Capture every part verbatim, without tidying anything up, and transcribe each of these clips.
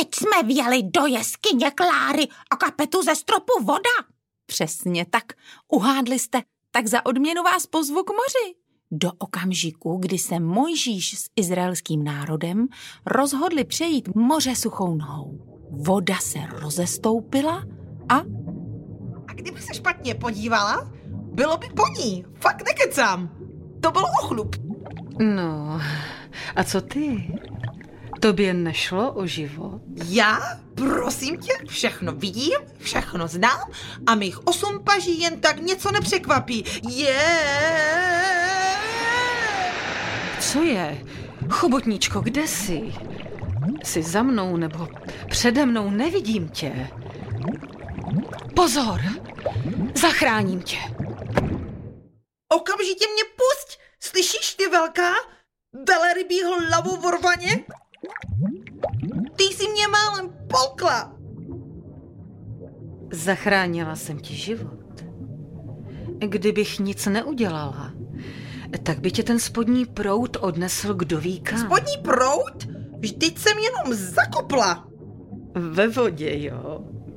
Teď jsme vjeli do jeskyně Kláry a kapetu ze stropu voda. Přesně tak, uhádli jste, tak za odměnu vás pozvu k moři. Do okamžiku, kdy se Mojžíš s izraelským národem rozhodli přejít moře suchou nohou. Voda se rozestoupila a... A kdyby se špatně podívala, bylo by po ní. Fakt nekecám. To bylo ochlup. No, a co ty? Tobě nešlo o život? Já, prosím tě, všechno vidím, všechno znám a mých osm paží jen tak něco nepřekvapí. Je! Co je? Chobotničko, kde jsi? Jsi za mnou nebo přede mnou, nevidím tě. Pozor! Zachráním tě. Okamžitě mě pusť! Slyšíš ty velká? Velerybí hlavu v orvaně? Ty jsi mě málem polkla. Zachránila jsem ti život. Kdybych nic neudělala, tak by tě ten spodní proud odnesl kdo ví kam. Spodní proud? Vždyť jsem jenom zakopla. Ve vodě, jo.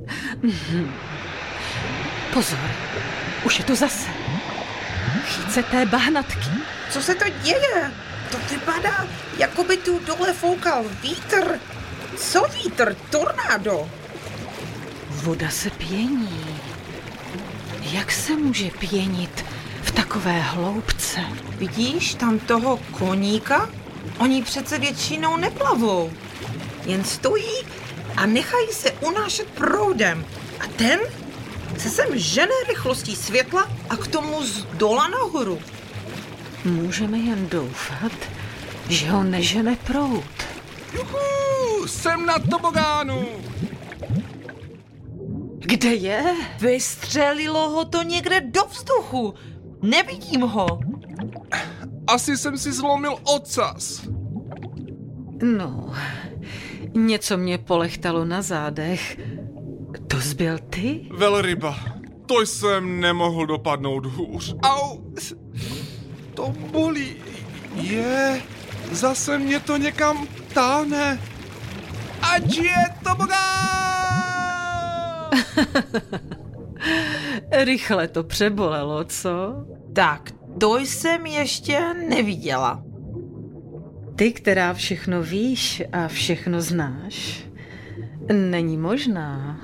Pozor, už je to zase. Chyce té bahnatky. Co se to děje? To vypadá, jako by tu dole foukal vítr. Co vítr? Tornádo. Voda se pění. Jak se může pěnit v takové hloubce? Vidíš tam toho koníka? Oni přece většinou neplavou. Jen stojí a nechají se unášet proudem. A ten se sem žene rychlostí světla a k tomu z dola nahoru. Můžeme jen doufat, že ho nežene proud. Juhu, jsem na tobogánu. Kde je? Vystřelilo ho to někde do vzduchu. Nevidím ho. Asi jsem si zlomil ocas. No, něco mě polechtalo na zádech. To zbyl ty? Velryba, to jsem nemohl dopadnout hůř. Au, to bolí. Je, zase mě to někam táhne. Ať je tobogán! Rychle to přebolelo, co? Tak, to jsem ještě neviděla. Ty, která všechno víš a všechno znáš, není možná.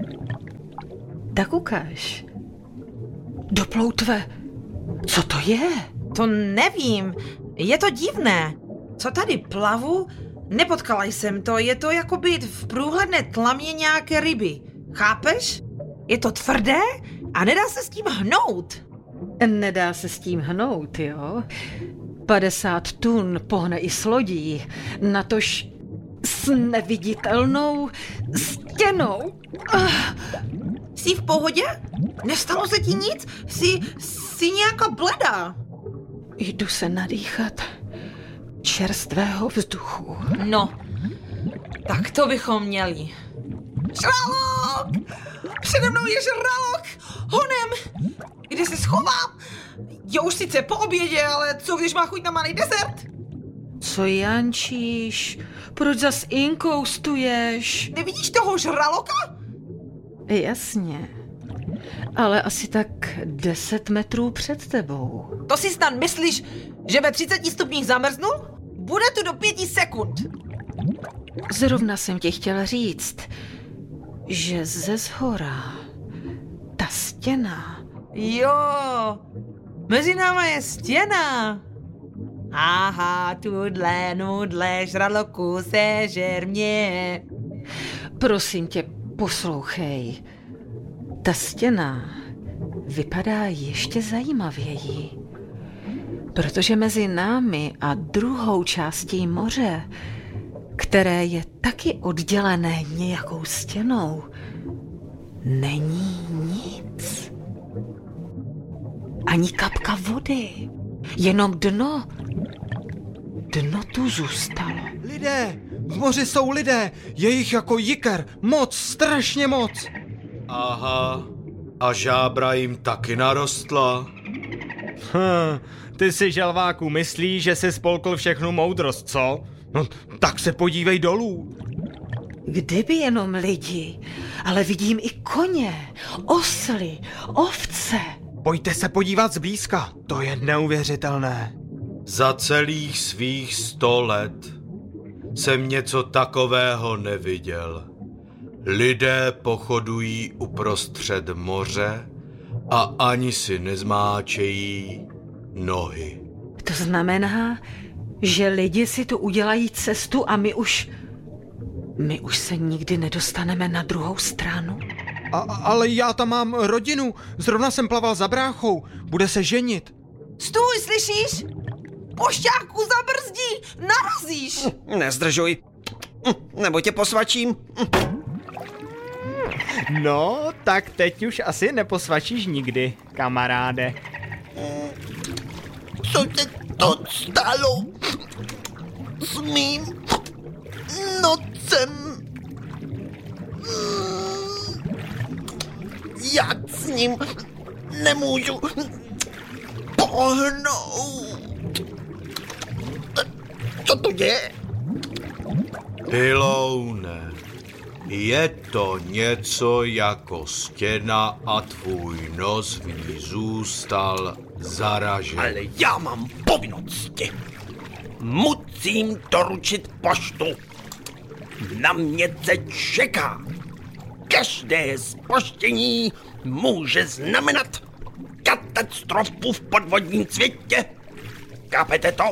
Tak ukáž. Do ploutve. Co to je? To nevím. Je to divné. Co tady plavu? Nepotkala jsem to. Je to jako být v průhledné tlamě nějaké ryby. Chápeš? Je to tvrdé a nedá se s tím hnout. Nedá se s tím hnout, jo? padesát tun pohne i s lodí, natož s neviditelnou stěnou. Jsi v pohodě? Nestalo se ti nic? Jsi, jsi nějaká bledá. Jdu se nadýchat čerstvého vzduchu. No, tak to bychom měli. Žralok! Přede mnou je žralok! Honem! Kde se schovám? Já už sice po obědě, ale co když má chuť na malý desert? Co jančíš? Proč zas inkoustuješ? Nevidíš toho žraloka? Jasně, ale asi tak deset metrů před tebou. To si snad myslíš, že ve třiceti stupních zamrznu? Bude tu do pěti sekund. Zrovna jsem ti chtěla říct, že ze zhora ta stěna... Jo, mezi náma je stěna. Aha, tudle, nudle, žraloku, sežer mě. Prosím tě, poslouchej. Ta stěna vypadá ještě zajímavěji, protože mezi námi a druhou částí moře, které je taky oddělené nějakou stěnou, není nic. Ani kapka vody, jenom dno. Dno tu zůstalo. Lidé, v moři jsou lidé, je jich jako jiker, moc, strašně moc. Aha, a žábra jim taky narostla. Hm, ty si, želváku, myslíš, že jsi spolkl všechnu moudrost, co? No, tak se podívej dolů. Kdyby jenom lidi, ale vidím i koně, osly, ovce. Pojďte se podívat zblízka, to je neuvěřitelné. Za celých svých sto let jsem něco takového neviděl. Lidé pochodují uprostřed moře a ani si nezmáčejí nohy. To znamená, že lidi si tu udělají cestu a my už... My už se nikdy nedostaneme na druhou stranu. A, ale já tam mám rodinu, zrovna jsem plaval za bráchou, bude se ženit. Stůj, slyšíš? Pošťáku, zabrzdí, narazíš. Nezdržuj, nebo tě posvačím. No, tak teď už asi neposvačíš nikdy, kamaráde. Co se to stalo s mým nocem? Já s ním nemůžu pohnout. Co to je? Piloune, je to něco jako stěna a tvůj nos v ní zůstal zaražen. Ale já mám povinnosti. Musím doručit poštu. Na mě se čeká. Každé zpoždění může znamenat katastrofu v podvodním světě. Chápete to?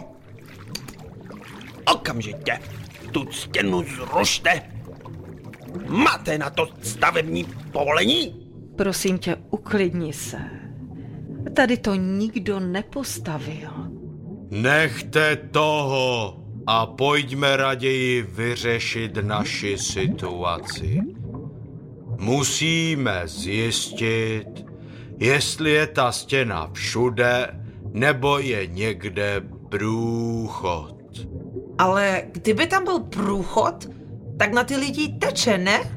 Okamžitě tu stěnu zrušte. Máte na to stavební povolení? Prosím tě, uklidni se. Tady to nikdo nepostavil. Nechte toho a pojďme raději vyřešit naši situaci. Musíme zjistit, jestli je ta stěna všude, nebo je někde průchod. Ale kdyby tam byl průchod, tak na ty lidi teče, ne?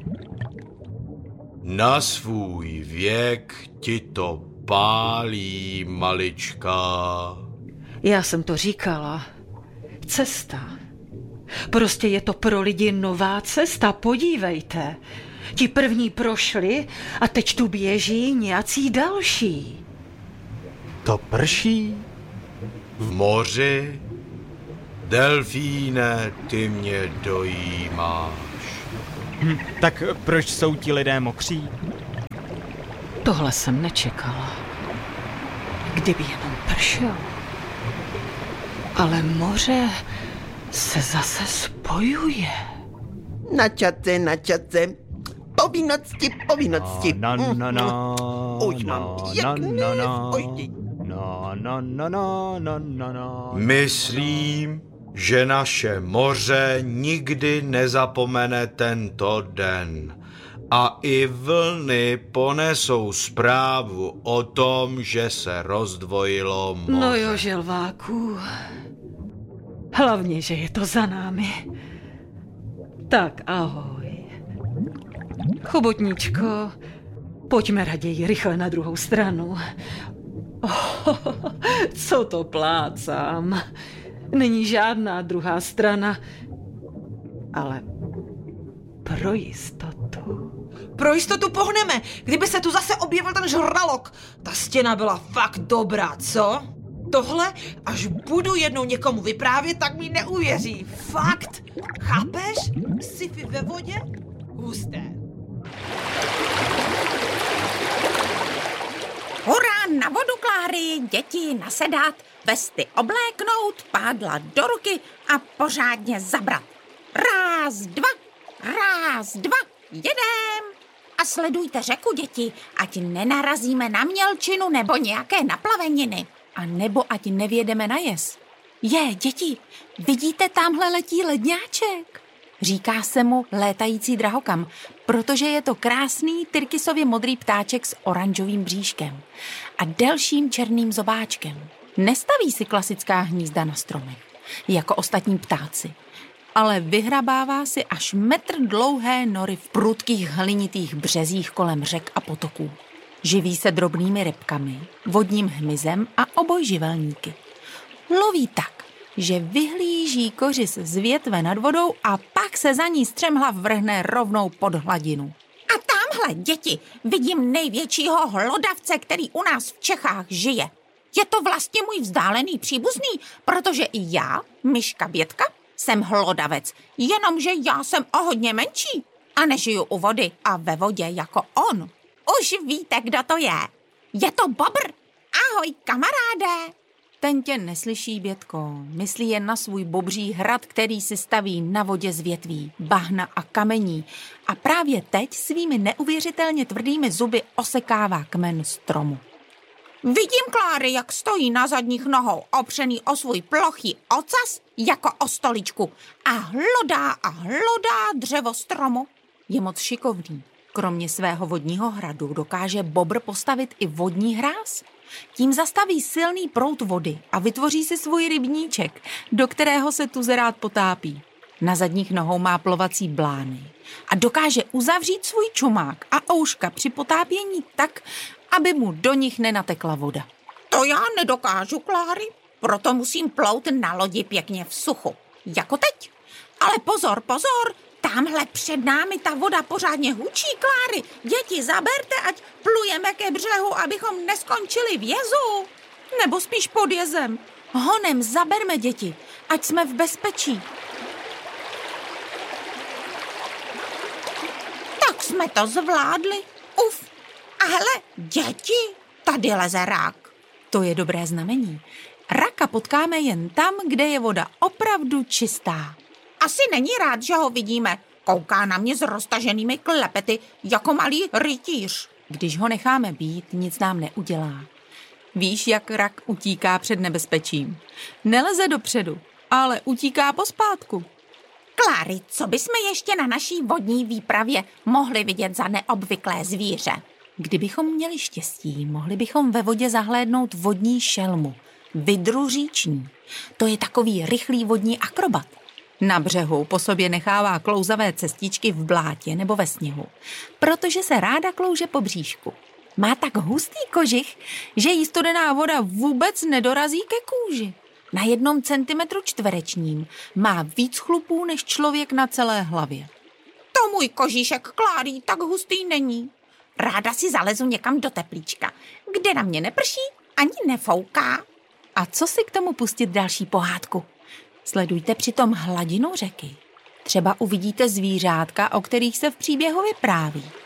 Na svůj věk ti to pálí, malička. Já jsem to říkala. Cesta. Prostě je to pro lidi nová cesta, podívejte. Ti první prošli a teď tu běží nějací další. To prší? V moři? Delfíne, ty mě dojímáš. Hm, tak proč jsou ti lidé mokří? Tohle jsem nečekala. Kdyby jenom pršel. Ale moře se zase spojuje. Na čace, na čace. Povinnosti, povinnosti. No, no, no, no. Už mám pěkné zpoždění. No, no, no, no, no, no, no. Myslím, že naše moře nikdy nezapomene tento den. A i vlny ponesou zprávu o tom, že se rozdvojilo moře. No jo, želváku. Hlavně, že je to za námi. Tak ahoj. Chobotníčko, pojďme raději rychle na druhou stranu. Oh, co to plácám. Není žádná druhá strana, ale pro jistotu. Pro jistotu pohneme, kdyby se tu zase objevil ten žralok. Ta stěna byla fakt dobrá, co? Tohle, až budu jednou někomu vyprávět, tak mi neuvěří. Fakt. Chápeš? Sci-fi ve vodě? Husté. Hurá na vodu, Kláry, děti nasedat, vesty obléknout, pádla do ruky a pořádně zabrat. Ráz, dva, ráz, dva, jedem. A sledujte řeku, děti, ať nenarazíme na mělčinu nebo nějaké naplaveniny. A nebo ať nevědeme na jez. Je, děti, vidíte, tamhle letí ledňáček? Říká se mu létající drahokam, protože je to krásný tyrkysově modrý ptáček s oranžovým bříškem a delším černým zobáčkem. Nestaví si klasická hnízda na stromech, jako ostatní ptáci, ale vyhrabává si až metr dlouhé nory v prudkých hlinitých březích kolem řek a potoků. Živí se drobnými rybkami, vodním hmyzem a obojživelníky. Loví tak, že vyhlíží kořis z větve nad vodou a pak pak se za ní střemhlav vrhne rovnou pod hladinu. A tamhle, děti, vidím největšího hlodavce, který u nás v Čechách žije. Je to vlastně můj vzdálený příbuzný, protože i já, myška Bětka, jsem hlodavec, jenomže já jsem o hodně menší a nežiju u vody a ve vodě jako on. Už víte, kdo to je. Je to bobr. Ahoj, kamaráde. Ten tě neslyší, Bětko. Myslí jen na svůj bobří hrad, který si staví na vodě z větví, bahna a kamení. A právě teď svými neuvěřitelně tvrdými zuby osekává kmen stromu. Vidím Kláry, jak stojí na zadních nohou, opřený o svůj plochý ocas jako o stoličku a hlodá a hlodá dřevo stromu. Je moc šikovný. Kromě svého vodního hradu dokáže bobr postavit i vodní hráz. Tím zastaví silný proud vody a vytvoří si svůj rybníček, do kterého se tuzerát potápí. Na zadních nohou má plovací blány a dokáže uzavřít svůj čumák a ouška při potápění tak, aby mu do nich nenatekla voda. To já nedokážu, Kláry, proto musím plout na lodi pěkně v suchu, jako teď. Ale pozor, pozor, tamhle před námi ta voda pořádně hučí, Kláry. Děti, zaberte, ať plujeme ke břehu, abychom neskončili v jezu. Nebo spíš pod jezem. Honem zaberme, děti, ať jsme v bezpečí. Tak jsme to zvládli. Uf. A hele, děti, tady leze rak. To je dobré znamení. Raka potkáme jen tam, kde je voda opravdu čistá. Asi není rád, že ho vidíme. Kouká na mě s roztaženými klepety, jako malý rytíř. Když ho necháme být, nic nám neudělá. Víš, jak rak utíká před nebezpečím? Neleze dopředu, ale utíká pospátku. Kláry, co bychom ještě na naší vodní výpravě mohli vidět za neobvyklé zvíře? Kdybychom měli štěstí, mohli bychom ve vodě zahlédnout vodní šelmu, vydru říční. To je takový rychlý vodní akrobat. Na břehu po sobě nechává klouzavé cestičky v blátě nebo ve sněhu, protože se ráda klouže po bříšku. Má tak hustý kožich, že jí studená voda vůbec nedorazí ke kůži. Na jednom centimetru čtverečním má víc chlupů než člověk na celé hlavě. To můj kožíšek, Kláry, tak hustý není. Ráda si zalezu někam do teplíčka, kde na mě neprší ani nefouká. A co si k tomu pustit další pohádku? Sledujte přitom hladinu řeky. Třeba uvidíte zvířátka, o kterých se v příběhu vypráví.